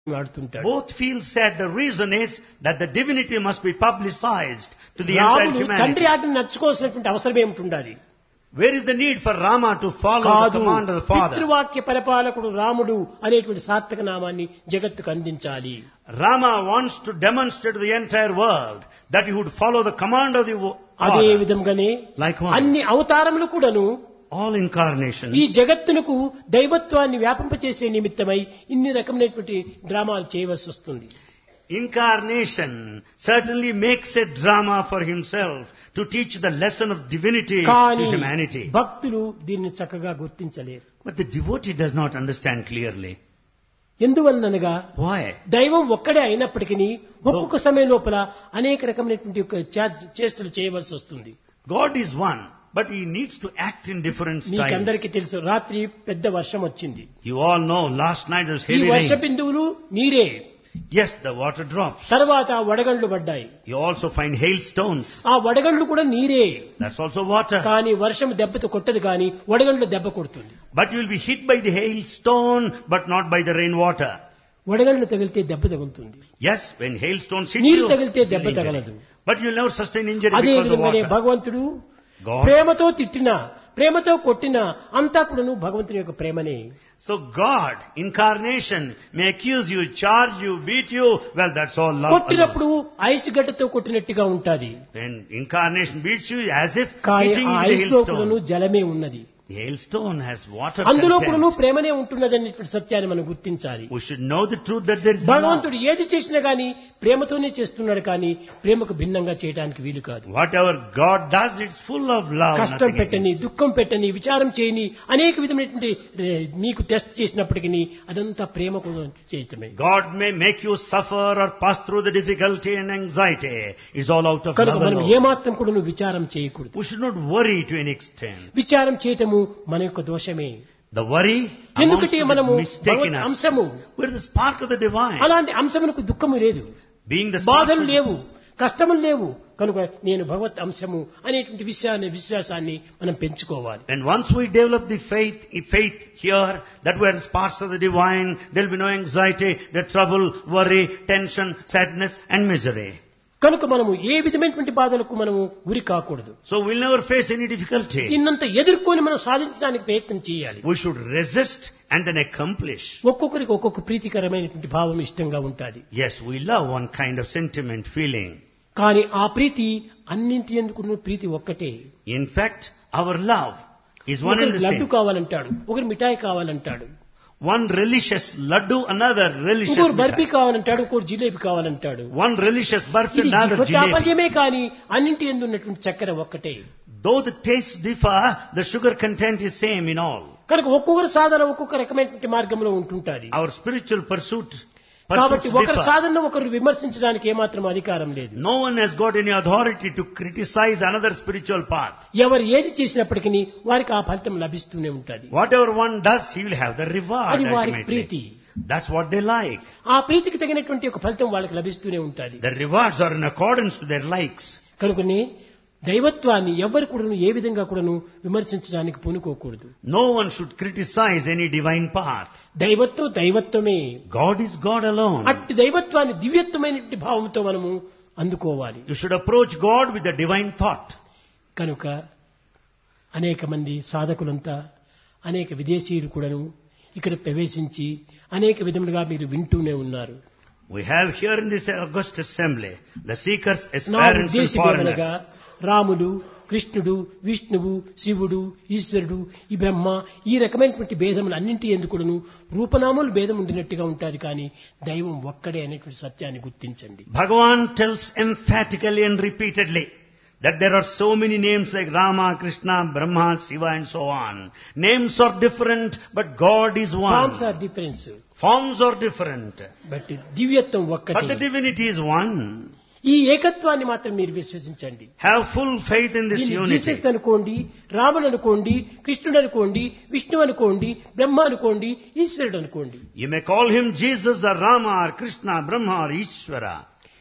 వాడుతుంటాడు. Both feel sad. The reason is that the divinity must be publicized to the entire రాముడు humanity. తండ్రి ఆజ్ఞను నడుచుకోవాల్సినటువంటి అవసరం ఏమిటి? Where is the need for Rama to follow the command of the father? పితృవాక్య పరిపాలకుడు రాముడు అనేటువంటి సార్థక నామాన్ని జగత్తుకు అందించాలి. Rama wants to demonstrate to the entire world that he would follow the command of the అదే father. విధంగానే Likewise, అన్ని అవతారములు కూడాను all incarnations, ఈ జగత్తునకు దైవత్వాన్ని వ్యాపింపచేసే నిమిత్తమై ఇన్ని రకమైనటువంటి డ్రామాలు చేయవలసి వస్తుంది. incarnation certainly makes a drama for himself to teach the lesson of divinity to కానీ humanity. భక్తులు దీన్ని చక్కగా గుర్తించలేరు. But the devotee does not understand clearly. ఎందువలనగా Why? దైవం ఒక్కడే అయినప్పటికీ ఒక్కొక్క సమయం లోపల అనేక రకమైనటువంటి చేష్టలు చేయవలసి వస్తుంది. God is one, but he needs to act in different styles. మీకందరికీ తెలుసు, రాత్రి పెద్ద వర్షం వచ్చింది. You all know last night there was ఈ heavy వర్ష rain. బిందువులు నీరే. Yes, the water drops. తర్వాత వడగండ్లు పడ్డాయి. You also find hailstones. ఆ వడగండ్లు కూడా నీరే. That's also water. కానీ వర్షం దెబ్బతో కొట్టదు, కానీ వడగండ్లు దెబ్బ కొడుతుంది. But you will be hit by the hailstone, but not by the rainwater. వడగండ్లు తగిలితే దెబ్బ తగులుతుంది. Yes, when hailstones hit నీరు you, తగిలితే you'll దెబ్బ injure. తగలదు. But you'll never sustain injury అదే because of విధంగానే water. భగవంతుడు God. ప్రేమతో తిట్టినా ప్రేమతో కొట్టినా అంతా కూడాను భగవంతుని యొక్క ప్రేమనే. So God, incarnation, may accuse you, charge you, beat you. Well, that's all love. alone. కొట్టినప్పుడు ఐస్ గడ్డతో కొట్టినట్టుగా ఉంటాది. When incarnation beats you as if కానీ hitting ఆ you with a ఐస్ లో కూడాను hailstone. జలమే ఉన్నది. The hailstone has water అందులో కూడాను content. ప్రేమనే ఉంటున్నదనేటువంటి సత్యాన్ని మనం గుర్తించాలి. We should know the truth that there is love. భగవంతుడు ఏది చేసినా గానీ ప్రేమతోనే చేస్తున్నాడు, కానీ ప్రేమకు భిన్నంగా చేయడానికి వీలు కాదు. Whatever God does, it's full of love. కష్టం nothing పెట్టని, against. దుఃఖం పెట్టని, విచారం చేయని, అనేక విధమైనటువంటి మీకు టెస్ట్ చేసినప్పటికీ అదంతా ప్రేమకు చేయటమే. God may make you suffer or pass through the difficulty and anxiety. It's all out of కనుక love మనం alone. ఏమాత్రం కూడా నువ్వు విచారం చేయకూడదు. We should not worry to an extent. విచారం చేయటము మన యొక్క దోషమే. The worry amounts ఎందుకంటే to మనము the mistake in Bhagwat us. అంశము. We're the spark of the divine. అలాంటి అంశమునకు దుఃఖము లేదు, Being the spark బాధలు of లేవు, కష్టములు లేవు. కనుక నేను భగవత్ అంశము అనేటువంటి విశ్వాసాన్ని మనం పెంచుకోవాలి. And once we develop the faith here that we are sparks of the divine, there will be no anxiety, no trouble, worry, tension, sadness and misery. కనుక మనము ఏ విధమైనటువంటి బాధలకు మనము గురి కాకూడదు. So we'll never face any difficulty. దీన్నంత ఎదుర్కొని మనం సాధించడానికి ప్రయత్నం చేయాలి. We should resist and then accomplish. ఒక్కొక్కరికి ఒక్కొక్క ప్రీతికరమైనటువంటి భావం ఇష్టంగా ఉంటుంది. Yes, we love one kind of sentiment, feeling. కానీ ఆ ప్రీతి అన్నింటి ఎందుకు ప్రీతి ఒక్కటే. In fact, our love is one and ఒకరికి the లడ్డు same. కావాలంటాడు, ఒకరు మిఠాయి కావాలంటాడు, One relicious laddu, another relicious ఇంకొకరు బర్ఫీ mithai. కావాలంటాడు, ఇంకొకరు జిలేబీ కావాలంటాడు. One relicious burfi, ఇది another jalebi. చాపల్యమే కానీ అన్నింటి ఎందు ఉన్నటువంటి చక్కెర ఒక్కటే. Though the tastes differ, the sugar content is same in all. కనుక ఒక్కొక్కరు సాధన ఒక్కొక్క రకమైనటువంటి మార్గంలో ఉంటుంటాది. Our spiritual pursuits కాబట్టి ఒకరి differ. సాధనను ఒకరు విమర్శించడానికి ఏమాత్రం అధికారం లేదు. No one has got any authority to criticize another spiritual path. ఎవరు ఏది చేసినప్పటికీ వారికి ఆ ఫలితం లభిస్తూనే ఉంటుంది. Whatever one does, he will have the reward అది వారి ultimately. Preethi. That's what they like. ఆ ప్రీతికి తగినటువంటి ఒక ఫలితం వాళ్ళకి లభిస్తూనే ఉంటుంది. The rewards are in accordance to their likes. కనుకనే దైవత్వాన్ని ఎవరు కూడాను ఏ విధంగా కూడాను విమర్శించడానికి పూనుకోకూడదు. No one should criticize any divine path. దైవత్వమే. God is God alone. అట్టి దైవత్వాన్ని దివ్యత్వమైనటువంటి భావంతో మనము అందుకోవాలి. You should approach God with the divine thought. కనుక అనేక మంది సాధకులంతా అనేక విదేశీయులు కూడాను ఇక్కడ ప్రవేశించి అనేక విధములుగా మీరు వింటూనే ఉన్నారు. We have here in this august assembly the seekers, నా aspirants and ఉద్దేశం ఏమనగా foreigners. రాముడు, కృష్ణుడు, విష్ణువు, శివుడు, ఈశ్వరుడు, ఈ బ్రహ్మ, ఈ రకమైనటువంటి భేదములు అన్నింటి ఎందుకును రూపనామాలు భేదం ఉండినట్టుగా ఉంటుంది, కానీ దైవం ఒక్కడే అనేటువంటి సత్యాన్ని గుర్తించండి. Bhagavan tells emphatically and repeatedly that there are so many names like Rama, Krishna, Brahma, Shiva and so on. Names are different, but God is forms one. Are difference, Forms are different, but దివ్యత్వం but the ఒక్కటే. divinity is one. ఈ ఏకత్వాన్ని మాత్రం మీరు విశ్వసించండి. Have full faith in this దీన్ని unity. Jesus అనుకోండి, రాముడు అనుకోండి, కృష్ణుడు అనుకోండి, విష్ణువు అనుకోండి, బ్రహ్మ అనుకోండి, ఈశ్వరుడు అనుకోండి. You may call him Jesus or Rama or Krishna, Brahma or Ishvara.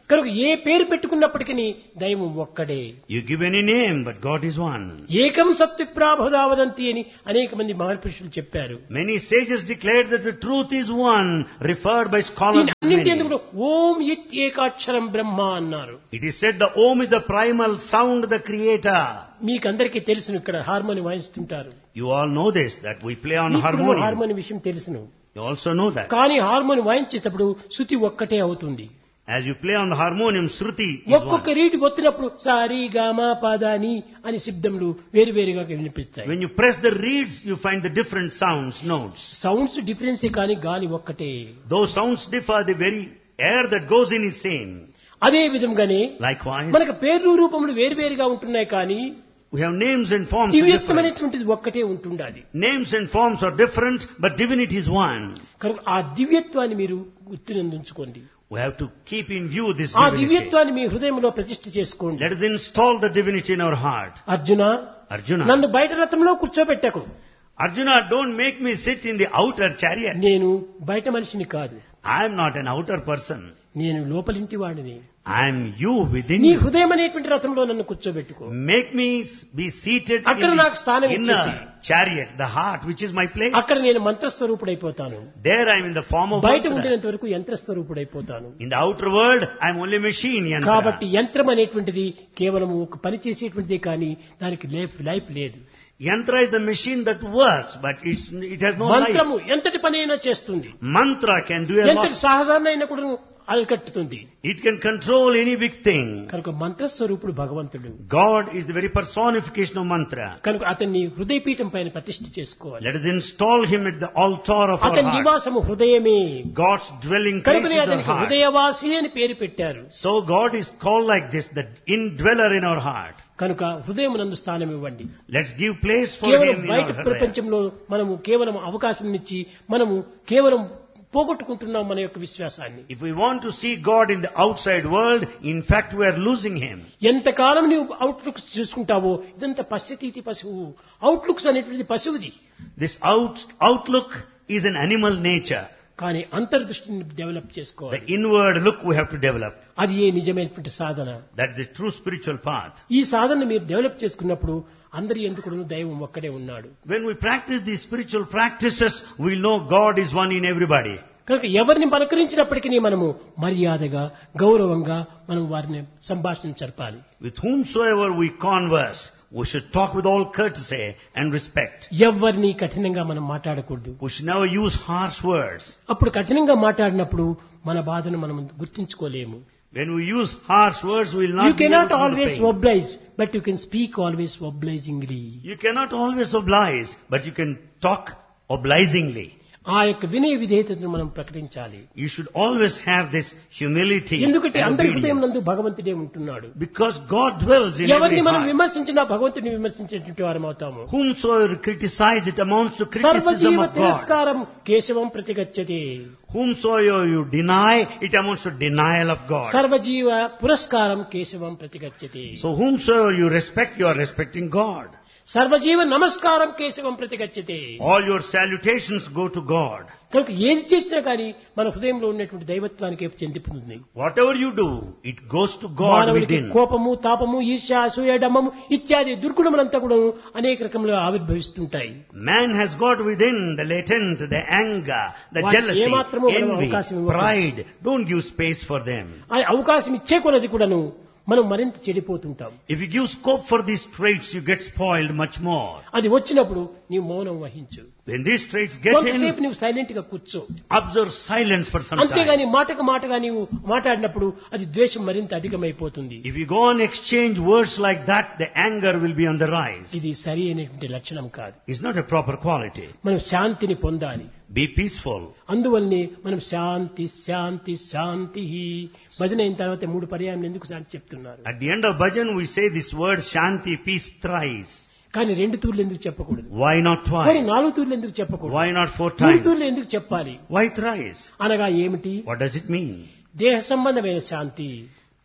కనుక ఏ పేరు పెట్టుకున్నప్పటికీ దైవం ఒక్కడే. You give any name, but God is one. ఏకం సత్విప్రాభుదావదంతి అని అనేక మంది మహాపురుషులు చెప్పారు. Many sages declared that the truth is one, referred by scholars. అన్నింటి ఎందుకు ఓం ఇత్ ఏకాక్షరం బ్రహ్మ అన్నారు. It is said the Om is the primal sound, the creator. మీకందరికీ తెలుసును, ఇక్కడ harmony వాయిస్తుంటారు. You all know this, that we play on మీకు harmonium. Harmony విషయం తెలుసును. You also know that. కానీ హార్మోని వాయించేటప్పుడు శృతి ఒక్కటే అవుతుంది. As you play on the harmonium, Shruti is ఒక్కొక్క one. రీతి వచ్చినప్పుడు సారీ గామా పాదాని అని శబ్దములు వేరువేరుగా వినిపిస్తాయి. When you press the reeds, you find the different sounds, notes. Sounds డిఫరెన్సే కానీ గాలి ఒక్కటే. Those sounds differ, the very air that goes in is same. అదే విధంగానే Likewise, మనకు పేర్లు రూపములు వేరువేరుగా ఉంటున్నాయి కానీ we have names and forms are different. దివ్యత్వమైనటువంటిది ఒక్కటే ఉంటుండాలి. Names and forms are different, but divinity is one. కనుక ఆ దివ్యత్వాన్ని మీరు గుర్తునందుకోండి. We have to keep in view this ఆ divinity. దివ్యత్వాన్ని మీ హృదయంలో ప్రతిష్ఠ చేసుకోండి. Let us install the divinity in our heart. Arjuna, Arjuna, నన్ను బయట రథంలో కూర్చోబెట్టకు. Arjuna, don't make me sit in the outer chariot. నేను బయట మనిషిని కాదు, I am not an outer person. నేను లోపలింటి వాడిని. I am you within నీ you. హృదయం అనేటువంటి రథంలో నన్ను కూర్చోబెట్టుకో. Make me be seated అక్కడ in నాకు స్థానం the ఇచ్చేసి. inner chariot, the heart, which is my place. అక్కడ నేను మంత్రస్వరూపుడైపోతాను. There I am in the form of బయట mantra. ఉండినంత వరకు యంత్రస్వరూపుడైపోతాను. In the outer world, I am only machine, yantra. కాబట్టి యంత్రం అనేటువంటిది కేవలం ఒక పని చేసేటువంటిదే కానీ దానికి లైఫ్ లేదు. Yantra is the machine that works, but it has no life. మంత్రము ఎంతటి పని అయినా చేస్తుంది. Mantra can do a ఎంతటి lot. సహజాన్ని అయినా కూడా అరికట్టుతుంది. It can control any big thing. కనుక మంత్రస్వరూపుడు భగవంతుడు. God is the very personification of mantra. కనుక అతన్ని హృదయపీఠం పైన ప్రతిష్ఠ చేసుకోవాలి. Let us install him at the altar of our అతని heart. నివాసము హృదయమే. God's dwelling place కనుకనే is our అతనికి heart. హృదయవాసి అని పేరు పెట్టారు. So God is called like this, the indweller in our heart. కనుక హృదయమునందు స్థానం ఇవ్వండి. Let's give place for కేవలం him in బయట our heart. ప్రపంచంలో మనము కేవలం అవకాశం ఇచ్చి మనము కేవలం పోగొట్టుకుంటున్నాం మన యొక్క విశ్వాసాన్ని. If we want to see God in the outside world, in fact we are losing him. ఎంతకాలం నీవు అవుట్లుక్స్ చూసుకుంటావో ఇదంతా పశ్యతీతి పశువు. అవుట్లుక్స్ అనేటువంటిది పశువుది. This outlook is an animal nature. కానీ అంతర్దృష్టిని డెవలప్ The చేసుకోవాలి. inward look we have to develop. అది ఏ నిజమైనటువంటి సాధన. That's the true spiritual path. ఈ సాధన మీరు డెవలప్ చేసుకున్నప్పుడు అందరి ఎందుకు దైవం ఒక్కడే ఉన్నాడు. When we practice these spiritual practices, we know God is one in everybody. కనుక ఎవరిని పలకరించినప్పటికీ మనము మర్యాదగా గౌరవంగా మనం వారిని సంభాషణ జరపాలి. With whomsoever we converse, we should talk with all courtesy and respect. ఎవరిని కఠినంగా మనం మాట్లాడకూడదు. We should never use harsh words. అప్పుడు కఠినంగా మాట్లాడినప్పుడు మన బాధను మనం గుర్తించుకోలేము. When we use harsh words, we will not You be able cannot to feel the always pain. oblige, but you can speak always obligingly. You cannot always oblige, but you can talk obligingly. ఆ యొక్క వినయ విధేయతను మనం ప్రకటించాలి. You should always have this humility ఎందుకంటే and అందరి హృదయం obedience. నందు భగవంతుడే ఉంటున్నాడు. Because God dwells in every ఎవరిని మనం heart. విమర్శించినా భగవంతుడిని విమర్శించేటువంటి వారం అవుతాము. Whomsoever criticize, it amounts to criticism సర్వజీవ of God. తిరస్కారం కేశవం ప్రతిగచ్చతి. Whomsoever you deny, it amounts to denial of God. సర్వజీవ పురస్కారం కేశవం ప్రతిగచ్చతి. So whomsoever you respect, you are respecting God. సర్వజీవ నమస్కారం కేశవం ప్రతిగచ్చతి. All your salutations go to God. కనుక ఏది చేసినా కానీ మన హృదయంలో ఉన్నటువంటి దైవత్వానికి చెందిపోతుంది. Whatever you do, it goes to God మానవునికి within. కోపము, తాపము, ఈర్ష్య, అసూయ, డమ్మము ఇత్యాది దుర్గుణములంతా కూడా అనేక రకములుగా ఆవిర్భవిస్తుంటాయి. Man has got within the latent, the anger, the వాటికి jealousy, ఏమాత్రమూ మనం envy, అవకాశం ఇవ్వకూడదు. pride. Don't give space for them. ఆ అవకాశం ఇచ్చే కొలది కూడాను మనం మరింత చెడిపోతుంటాం. If you give scope for these traits, you get spoiled much more. అది వచ్చినప్పుడు నీవు మౌనం వహించు. When these traits get కొంతసేపు in, నీవు సైలెంట్ గా కూర్చో. observe silence for some time. అంతేగాని మాటగా నీవు మాట్లాడినప్పుడు అది ద్వేషం మరింత అధికమైపోతుంది. If you go on exchange words like that, the anger will be on the rise. ఇది సరి అయినటువంటి లక్షణం కాదు. It's not a proper quality. మనం శాంతిని పొందాలి. Be peaceful. అందువల్లనే మనం శాంతి శాంతి శాంతి భజన అయిన తర్వాత 3 పర్యాయం ఎందుకు శాంతి చెప్తున్నారు. At the end of bhajan, we say this word Shanti, peace thrice. కానీ 2 తూర్లు ఎందుకు చెప్పకూడదు? Why not మరి twice? 4 తూర్లు ఎందుకు చెప్పకూడదు? Why not 4 3 times? తూర్లు ఎందుకు చెప్పాలి? Why thrice? అనగా ఏమిటి? What does it mean? దేహ సంబంధమైన శాంతి,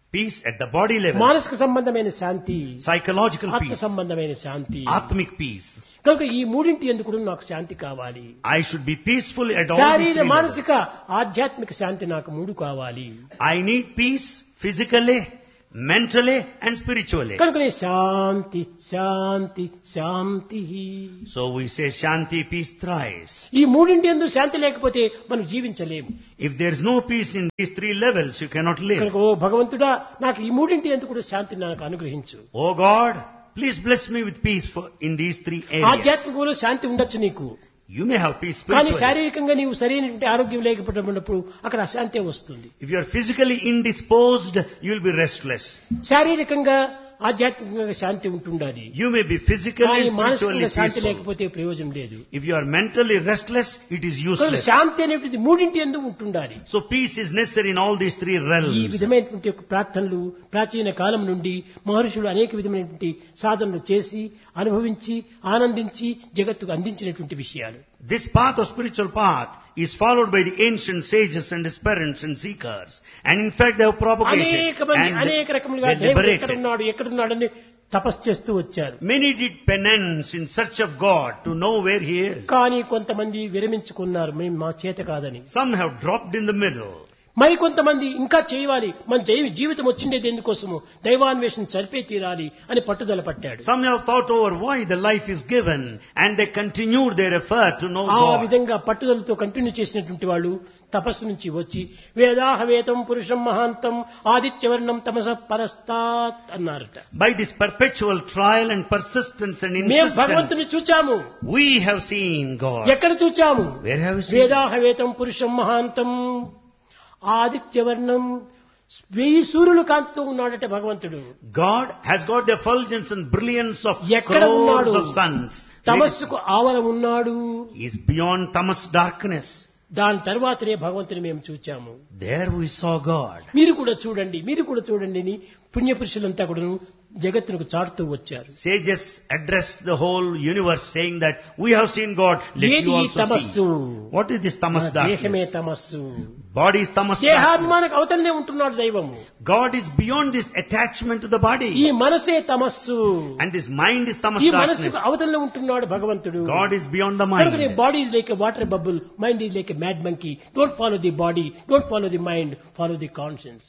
Peace at the body level. మానసిక సంబంధమైన శాంతి, Psychological ఆత్మ peace. సంబంధమైన శాంతి. Atmic peace. కనుక ఈ మూడింటి ఎందుకు కూడా నాకు శాంతి కావాలి. I should be peaceful at all these శారీర three levels. మానసిక ఆధ్యాత్మిక శాంతి నాకు మూడు కావాలి. I need peace physically, mentally and spiritually. కనుకనే శాంతి శాంతి శాంతి. So we say Shanti, peace thrice. ఈ మూడింటి యందు శాంతి లేకపోతే మనం జీవించలేము. If there is no peace in these three levels, you cannot live. కనుక ఓ భగవంతుడా, నాకు ఈ మూడింటి యందు కూడా శాంతి నాకు అనుగ్రహించు. Oh God, please bless me with peace in these three areas. ఆధ్యాత్మికంలో శాంతి ఉండొచ్చు నీకు, You may have peace కానీ spiritually. శారీరకంగా నీవు సరైనటువంటి ఆరోగ్యం లేకపోయినప్పుడు అక్కడ అశాంతి వస్తుంది. If you are physically indisposed, you will be restless. శారీరకంగా ఆధ్యాత్మికంగా శాంతి ఉంటుండాలి, You may be physically కానీ and spiritually మానసికంగా శాంతి peaceful. లేకపోతే ప్రయోజనం లేదు. If you are mentally restless, it is కనుక useless. శాంతి అనేటువంటి మూడింటి యందు ఉంటుండాలి. So peace is necessary in all these three ఈ realms. విధమైనటువంటి యొక్క ప్రార్థనలు ప్రాచీన కాలం నుండి మహర్షులు అనేక విధమైనటువంటి సాధనలు చేసి అనుభవించి ఆనందించి జగత్తుకు అందించినటువంటి విషయాలు. This path of spiritual path is followed by the ancient sages and aspirants and seekers. And in fact they have propagated అనేక మంది and అనేక రకములుగా they దేవుడు liberated. ఎక్కడున్నాడని తపస్సు చేస్తూ వచ్చారు. Many did penance in search of God to know where He is. కానీ కొంతమంది విరమించుకున్నారు, మేము మా చేత కాదని. Some have dropped in the middle. మరి కొంతమంది ఇంకా చేయాలి, మన జీవితం వచ్చిండేది ఎందుకోసము, దైవాన్వేషణ చనిపే తీరాలి అని పట్టుదల పట్టాడు. Some have thought over why the life is given and they continued their effort to know ఆ God. విధంగా పట్టుదలతో కంటిన్యూ చేసినటువంటి వాళ్ళు తపస్సు నుంచి వచ్చి వేదాహవేతం పురుషం మహాంతం ఆదిత్యవర్ణం తమస పరస్తాత్ అన్నారట. By this perpetual trial and persistence and మేము insistence, భగవంతుని చూచాము. we have seen God. ఎక్కడ చూచాము? Where have we seen? వేదాహవేతం పురుషం మహాంతం ఆదిత్యవర్ణం 1000 సూర్యులు కాంతితో ఉన్నాడట భగవంతుడు. God has got the effulgence and brilliance of ఎక్కడ ఉన్నాడు? crores of suns. తమస్సుకు ఆవరం ఉన్నాడు. He is beyond tamas darkness. దాని తర్వాతనే భగవంతుని మేము చూచాము. There we saw God. మీరు కూడా చూడండి, మీరు కూడా చూడండి అని పుణ్యపురుషులంతా కూడా జగత్తునకు చాటుతూ వచ్చారు. Sages addressed the whole universe saying that we have seen God, let ఏది you ఈ also తమస్సు? see. What is this tamas దేహమే darkness? తమస్సు. Body is tamas darkness. దేహాభిమానకు అవతలనే ఉంటున్నాడు దైవము. God is beyond this attachment to the ఈ body. మనసే తమస్సు. And this mind is tamas ఈ darkness. మనసుకు అవతలనే ఉంటున్నాడు భగవంతుడు. God is beyond the కనుకనే mind. Body is like a water bubble, mind is like a mad monkey. Don't follow the body, don't follow the mind, follow the conscience.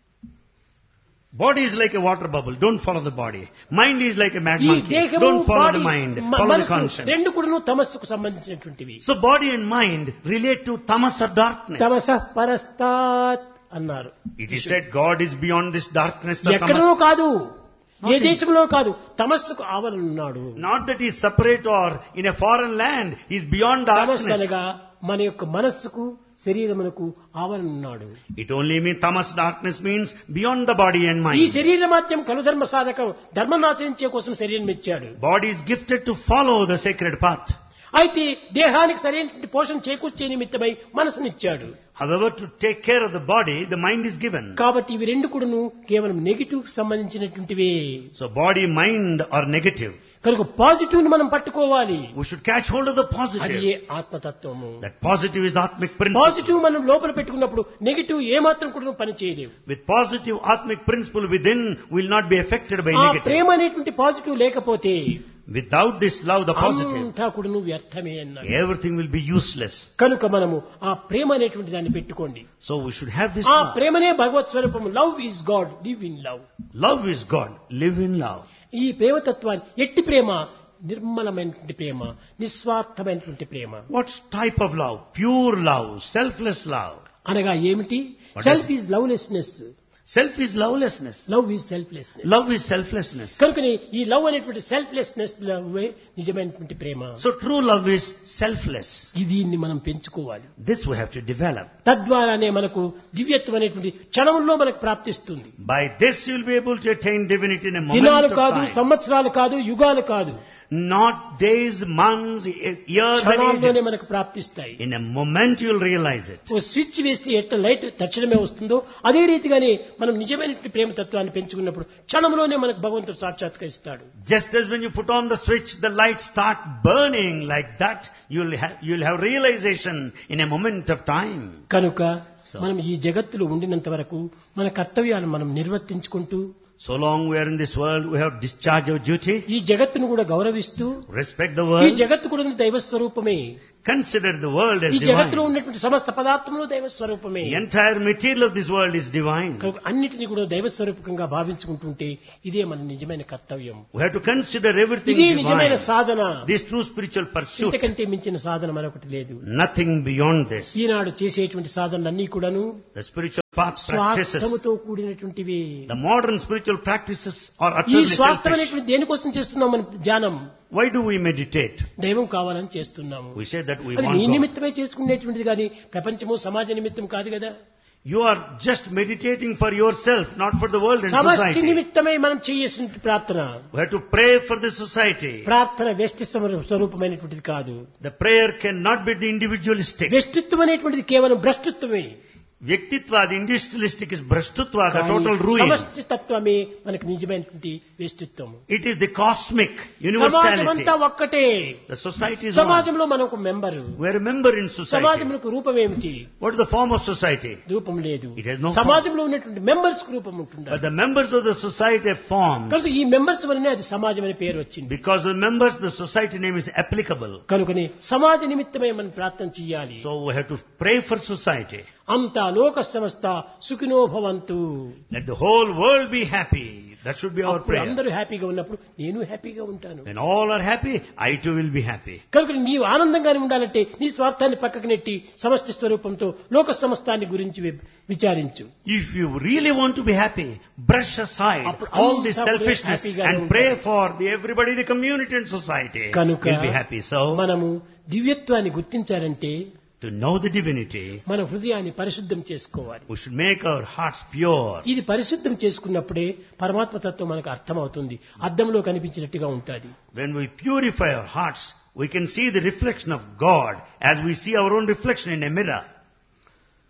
Body is like a water bubble, don't follow the body. Mind is like a mad ఈ monkey, దేహము don't follow body the mind, follow the మనసు conscience. రెండు కూడాను తమస్సుకు సంబంధించినటువంటివి. So body and mind relate to tamas or darkness. తమస పరస్తాత్ అన్నారు. It is said God is beyond this darkness, the ఎక్కడో tamas. కాదు, ఏ Not in- దేశంలో కాదు, తమస్సుకు ఆవరణ ఉన్నాడు. Not that he is separate or in a foreign land, he is beyond తమస్సు darkness. అనగా మన యొక్క మనస్సుకు శరీరమునకు ఆవరణ ఉన్నాడు. It only means tamas darkness means beyond the body and ఈ mind. శరీర మాత్యం కలుధర్మ సాధకం, ధర్మం ఆచరించే కోసం శరీరం ఇచ్చాడు. Body is gifted to follow the sacred path. అయితే దేహానికి సరైనటువంటి పోషణ చేకూర్చే నిమిత్తమై మనసునిచ్చాడు. However, to take care of the body, the mind is given. కాబట్టి ఇవి రెండు కూడాను కేవలం negative సంబంధించినటువంటివే. So body, mind are negative. కనుక పాజిటివ్ ని మనం పట్టుకోవాలి. We should catch hold of the అది positive. A ఆత్మతత్వము. That positive is Atmic principle. Positive మనం లోపల పెట్టుకున్నప్పుడు నెగిటివ్ ఏమాత్రం కూడా పని చేయలేవు. With positive Atmic principle within will not be affected by ఆ negative. ప్రేమ అనేటువంటి పాజిటివ్ లేకపోతే Without this love, the positive, అంతా కూడాను వ్యర్థమే అన్నారు. everything will be useless. కనుక మనము ఆ ప్రేమ అనేటువంటి దాన్ని పెట్టుకోండి. So we should have this ఆ love. ప్రేమనే భగవత్ స్వరూపము. Love is God, live in love. Love is God. Live in love. ఈ ప్రేమతత్వాన్ని ఎట్టి ప్రేమ, నిర్మలమైనటువంటి ప్రేమ, నిస్వార్థమైనటువంటి ప్రేమ. What type of love? Pure love, selfless love. అనగా ఏమిటి? What self is is lovelessness, Self is lovelessness. Love is selflessness. Love is selflessness. కనుకనే ఈ love అనేటువంటి selflessness లవ్వే నిజమైనటువంటి ప్రేమ. So true love is selfless. దీన్ని మనం పెంచుకోవాలి. This we have to develop. తద్వారానే మనకు దివ్యత్వం అనేటువంటి క్షణంలో మనకు ప్రాప్తిస్తుంది. By this you will be able to attain divinity in a moment దినాలు of కాదు, time. సంవత్సరాలు కాదు, యుగాలు కాదు. not days, months, years and క్షణాల్లోనే ages. మనకు ప్రాప్తిస్తాయి. In a moment you will realize it. Oh switch వేస్తే ఎట్లా లైట్ తక్షణమే వస్తుందో అదే రీతిగానే మనం నిజమైనటువంటి ప్రేమ తత్వాన్ని పెంచుకున్నప్పుడు క్షణంలోనే మనకు భగవంతుడు సాక్షాత్కరిస్తాడు. Just as when you put on the switch, the lights start burning like that, you'll have realization in a moment of time. కనుక మనం ఈ జగత్తులో ఉండినంత వరకు మన కర్తవ్యాలను మనం నిర్వర్తించుకుంటూ So long we are in this world, we have discharge our duty, ఈ జగత్తును కూడా గౌరవిస్తూ respect the ఈ world, జగత్తు కూడా దైవ స్వరూపమే. consider the world as ఈ జగత్తులో divine. ఉన్నటువంటి సమస్త పదార్థములు దైవ స్వరూపమే. The entire material of this world is divine. కనుక అన్నిటినీ కూడా దైవ స్వరూపకంగా భావించుకుంటుంటే ఇదే మన నిజమైన కర్తవ్యం. We have to consider everything ఇదే నిజమైన divine. Sadhana. This true spiritual pursuit, ఇంతకంటే మించిన సాధన మరొకటి లేదు. nothing beyond this. ఈనాడు చేసేటువంటి సాధనలన్నీ కూడాను The spiritual path practices, స్వార్థముతో కూడినటువంటివి. the modern spiritual practices are ఈ utterly స్వార్థం selfish. అనేటువంటి దేనికోసం చేస్తున్నాం మనం ధ్యానం? Why do we meditate? దైవం కావాలని చేస్తున్నాము. We say that we అది want నీ God. నిమిత్తమే చేసుకునేటువంటిది కానీ ప్రపంచము సమాజ నిమిత్తం కాదు కదా. You are just meditating for yourself, not for the world and సమష్టి society. నిమిత్తమై మనం చేయాల్సిన ప్రార్థన. We have to pray for the society. ప్రార్థన వ్యష్టి స్వరూపమైనటువంటిది కాదు. The prayer cannot be the individualistic. వ్యష్టిత్వం అనేటువంటిది కేవలం భ్రష్టత్వమే. Vyaktitva, the individualistic is brashtutva, the కానీ total ruin. సమష్టి తత్వమే మనకు నిజమైనటువంటి వ్యష్టిత్వం. It is the cosmic సమాజం universality. అంతా ఒక్కటే. The society is one. సమాజంలో మనం ఒక member. We are a member in society. సమాజంలో రూపం ఏమిటి? What is the form of society? రూపం లేదు. It has no form. సమాజంలో ఉన్నటువంటి మెంబర్స్ కు రూపం ఉంటుంది. But the members of the society have forms. కనుక ఈ మెంబర్స్ వల్లనే అది సమాజం అనే పేరు వచ్చింది. Because the members, the society name is applicable. కనుకని సమాజ నిమిత్తమే మనం ప్రార్థన చేయాలి. So we have to pray for society. అంతా లోక సమస్త సుఖినో భవంతు. Let the whole world be happy. That should be our అప్పుడు prayer. అందరూ హ్యాపీగా ఉన్నప్పుడు నేను హ్యాపీగా ఉంటాను. When all are happy, I too will be happy. కనుక నీవు ఆనందంగానే ఉండాలంటే నీ స్వార్థాన్ని పక్కకు నెట్టి సమష్టి స్వరూపంతో లోక సమస్తాన్ని గురించి విచారించు. If you really want to be happy, brush aside అప్పుడు all this అంతా కూడా selfishness హ్యాపీగానే and pray for everybody, the community and society కనుక will be happy. So, మనము దివ్యత్వాన్ని గుర్తించాలంటే to know the divinity, మన హృదయాన్ని పరిశుద్ధం చేసుకోవాలి. we should make our hearts pure. ఇది పరిశుద్ధం చేసుకున్నప్పుడే పరమాత్మ తత్వం మనకు అర్థమవుతుంది. అద్దంలో కనిపించినట్టుగా ఉంటుంది. When we purify our hearts, we can see the reflection of God as we see our own reflection in a mirror.